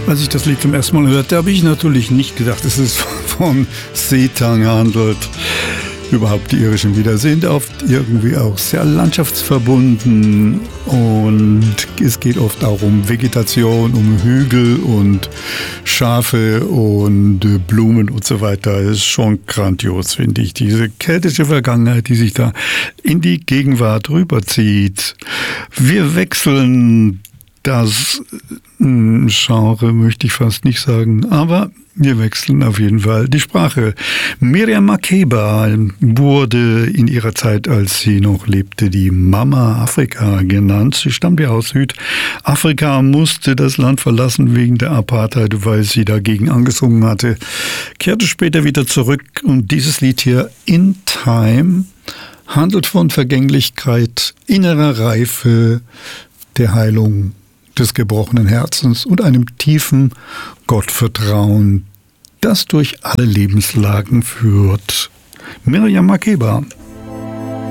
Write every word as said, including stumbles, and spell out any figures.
Als ich das Lied zum ersten Mal hörte, habe ich natürlich nicht gedacht, dass es von Seetang handelt. Überhaupt die irischen Lieder sind oft irgendwie auch sehr landschaftsverbunden und es geht oft auch um Vegetation, um Hügel und Schafe und Blumen und so weiter. Das ist schon grandios, finde ich. Diese keltische Vergangenheit, die sich da in die Gegenwart rüberzieht. Wir wechseln das Genre, möchte ich fast nicht sagen, aber wir wechseln auf jeden Fall die Sprache. Miriam Makeba wurde in ihrer Zeit, als sie noch lebte, die Mama Afrika genannt. Sie stammt ja aus Südafrika, musste das Land verlassen wegen der Apartheid, weil sie dagegen angesungen hatte, kehrte später wieder zurück und dieses Lied hier, In Time, handelt von Vergänglichkeit, innerer Reife, der Heilung des gebrochenen Herzens und einem tiefen Gottvertrauen, das durch alle Lebenslagen führt. Miriam Makeba.